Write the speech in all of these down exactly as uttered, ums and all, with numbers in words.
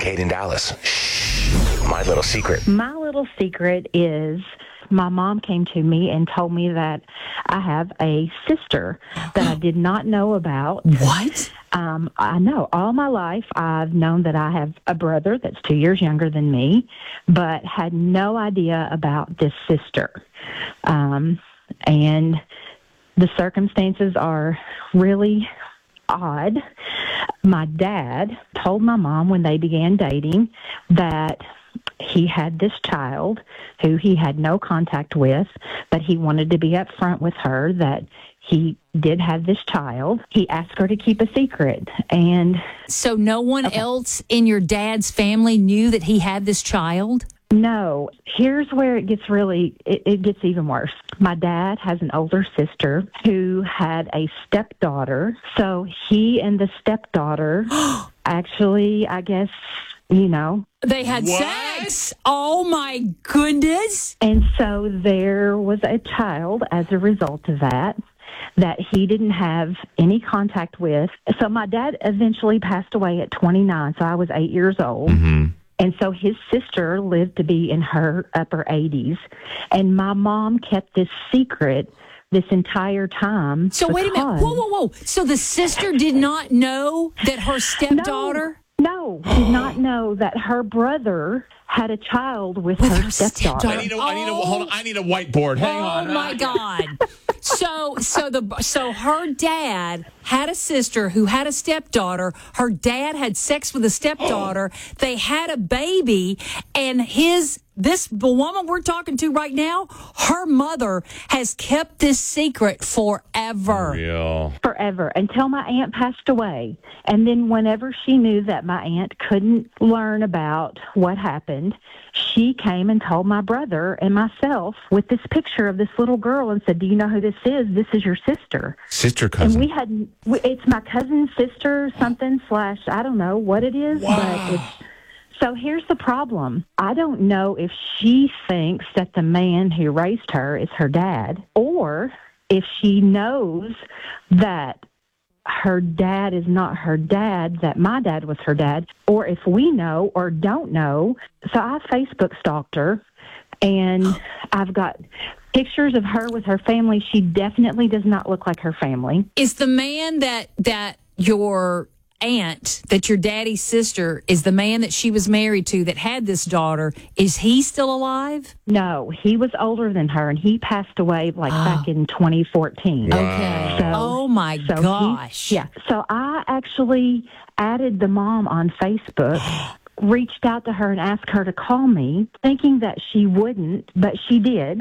Kate in Dallas. Shh. My little secret. My little secret is my mom came to me and told me that I have a sister that I did not know about. What? Um, I know all my life I've known that I have a brother that's two years younger than me, but had no idea about this sister. Um, and the circumstances are really odd. My dad told my mom when they began dating that he had this child who he had no contact with, but he wanted to be upfront with her that he did have this child. He asked her to keep a secret. And so no one okay. else in your dad's family knew that he had this child? No. Here's where it gets really, it, it gets even worse. My dad has an older sister who had a stepdaughter. So he and the stepdaughter actually, I guess, you know. They had What? sex. Oh, my goodness. And so there was a child as a result of that that he didn't have any contact with. So my dad eventually passed away at twenty-nine, so I was eight years old. Mm-hmm. And so his sister lived to be in her upper eighties. And my mom kept this secret this entire time. So wait a minute. Whoa, whoa, whoa. So the sister did not know that her stepdaughter... No, did not know that her brother had a child with, With her, her stepdaughter. stepdaughter. I need a, I need a, hold on. I need a whiteboard. Hang oh on. my God! So, so the so her dad had a sister who had a stepdaughter. Her dad had sex with a stepdaughter. They had a baby, and his this the woman we're talking to right now, her mother has kept this secret forever. Real. Forever, until my aunt passed away. And then whenever she knew that my aunt couldn't learn about what happened, she came and told my brother and myself with this picture of this little girl and said, do you know who this is? This is your sister. Sister cousin. And we had, we- it's my cousin's sister, something slash, I don't know what it is, Wow. but it's, so here's the problem. I don't know if she thinks that the man who raised her is her dad, or if she knows that her dad is not her dad, that my dad was her dad, or if we know or don't know. So I Facebook stalked her, and I've got pictures of her with her family. She definitely does not look like her family. Is the man that that your aunt, that your daddy's sister, is the man that she was married to that had this daughter? Is he still alive? No, he was older than her, and he passed away like back in twenty fourteen. Wow. Okay. So- oh my So he- gosh. yeah. So I actually added the mom on Facebook, reached out to her and asked her to call me, thinking that she wouldn't, but she did.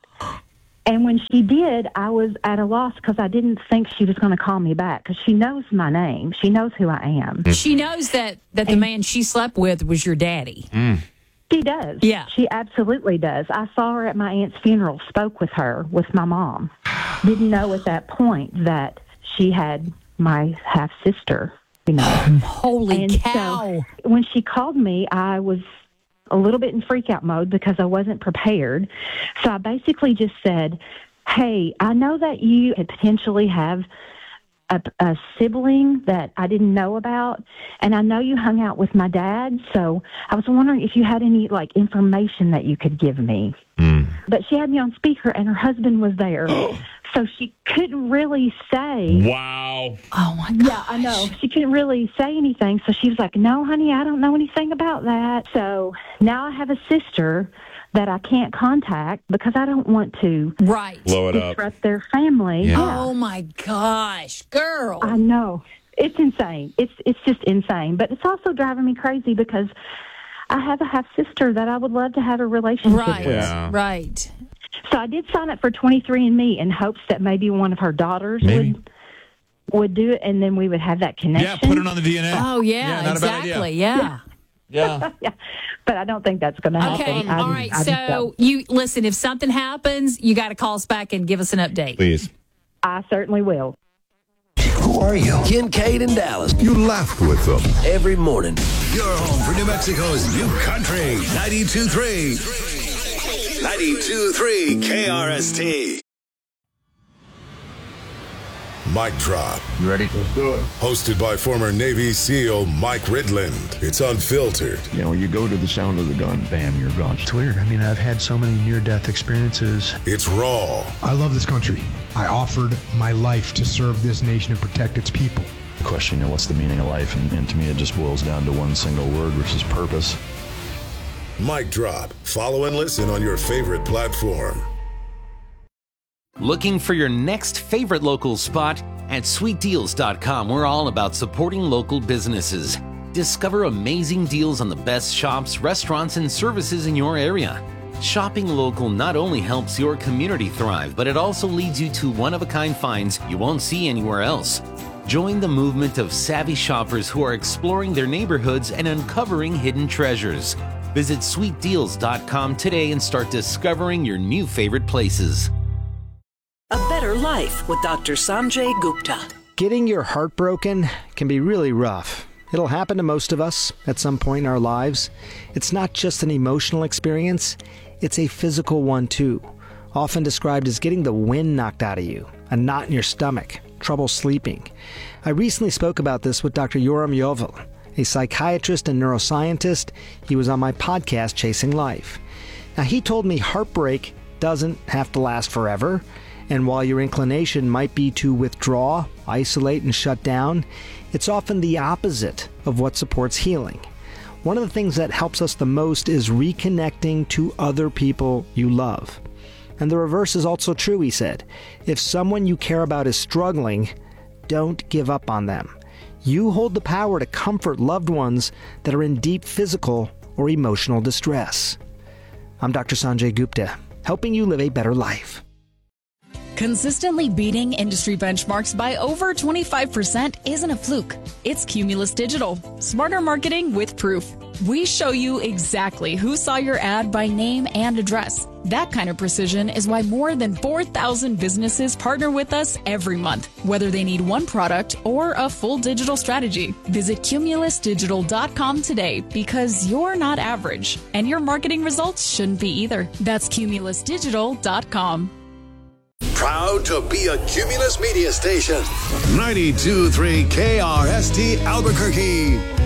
And when she did, I was at a loss because I didn't think she was going to call me back because she knows my name. She knows who I am. She knows that, that the man she slept with was your daddy. Mm. She does. Yeah. She absolutely does. I saw her at my aunt's funeral, spoke with her, with my mom. Didn't know at that point that she had my half-sister, you know. Holy And cow. so when she called me, I was a little bit in freak-out mode because I wasn't prepared. So I basically just said, hey, I know that you could potentially have a, a sibling that I didn't know about, and I know you hung out with my dad, so I was wondering if you had any, like, information that you could give me. Mm. But she had me on speaker, and her husband was there, so she couldn't really say. Wow. Oh my gosh. Yeah, I know. She couldn't really say anything, so she was like, no, honey, I don't know anything about that. So now I have a sister that I can't contact because I don't want to Right. Blow it up. disrupt their family. Yeah. Yeah. Oh my gosh, girl. I know. It's insane. It's it's just insane. But it's also driving me crazy because I have a half-sister that I would love to have a relationship Right, with. Yeah. right. So I did sign up for twenty-three and me in hopes that maybe one of her daughters Maybe. would would do it, and then we would have that connection. Yeah, put it on the D N A. Oh yeah, not a bad idea. exactly. Yeah. Yeah. Yeah, but I don't think that's going to happen. Okay. I All just- right. I just So don't. you listen. If something happens, you got to call us back and give us an update. Please. I certainly will. Who are you? Kincaid in Dallas. You laughed with them. Every morning. You're home for New Mexico's new country. ninety-two point three. ninety-two point three K R S T. Mic Drop. You ready? Let's do it. Hosted by former Navy SEAL Mike Ridland. It's unfiltered. You know, you go to the sound of the gun, bam, you're gone. It's weird. I mean, I've had so many near-death experiences. It's raw. I love this country. I offered my life to serve this nation and protect its people. The question, you know, what's the meaning of life? And, and to me, it just boils down to one single word, which is purpose. Mic Drop. Follow and listen on your favorite platform. Looking for your next favorite local spot? At sweet deals dot com, we're all about supporting local businesses. Discover amazing deals on the best shops, restaurants, and services in your area. Shopping local not only helps your community thrive, but it also leads you to one-of-a-kind finds you won't see anywhere else. Join the movement of savvy shoppers who are exploring their neighborhoods and uncovering hidden treasures. Visit sweet deals dot com today and start discovering your new favorite places. A Better Life with Doctor Sanjay Gupta. Getting your heart broken can be really rough. It'll happen to most of us at some point in our lives. It's not just an emotional experience, it's a physical one too. Often described as getting the wind knocked out of you, a knot in your stomach, trouble sleeping. I recently spoke about this with Doctor Yoram Yovel, a psychiatrist and neuroscientist. He was on my podcast, Chasing Life. Now, he told me heartbreak doesn't have to last forever. And while your inclination might be to withdraw, isolate, and shut down, it's often the opposite of what supports healing. One of the things that helps us the most is reconnecting to other people you love. And the reverse is also true, he said. If someone you care about is struggling, don't give up on them. You hold the power to comfort loved ones that are in deep physical or emotional distress. I'm Doctor Sanjay Gupta, helping you live a better life. Consistently beating industry benchmarks by over twenty-five percent isn't a fluke. It's Cumulus Digital. Smarter marketing with proof. We show you exactly who saw your ad by name and address. That kind of precision is why more than four thousand businesses partner with us every month, whether they need one product or a full digital strategy. Visit cumulus digital dot com today because you're not average, and your marketing results shouldn't be either. That's cumulus digital dot com. Proud to be a Cumulus media station. ninety-two point three K R S T Albuquerque.